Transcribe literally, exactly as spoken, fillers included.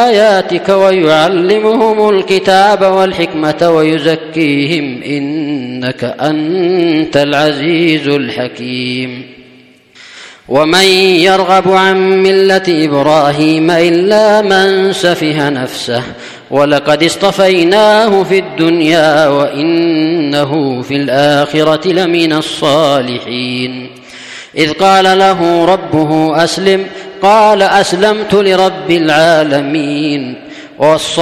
آياتك ويعلمهم الكتاب والحكمة ويزكيهم إنك أنت العزيز الحكيم. ومن يرغب عن ملة إبراهيم إلا من سفه نفسه ولقد اصطفيناه في الدنيا وإنه في الآخرة لمن الصالحين. إذ قال له ربه أسلم قال أسلمت لرب العالمين.